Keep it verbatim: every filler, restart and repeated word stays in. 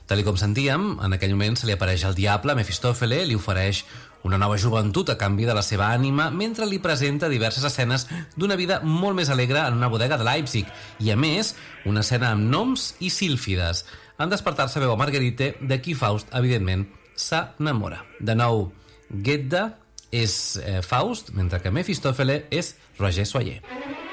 Tal com sentíem, en aquell moment se li apareix el diable, Mefistòfele, li ofereix una nova joventut a canvi de la seva ànima, mentre li presenta diverses escenes d'una vida molt més alegre en una bodega de Leipzig, i a més, una escena amb noms i sílfides. En despertar-se veu a Marguerite, de qui Faust, evidentment, s'enamora. De nou, Goethe és eh, Faust, mentre que Mefistòfele és Roger Soyer.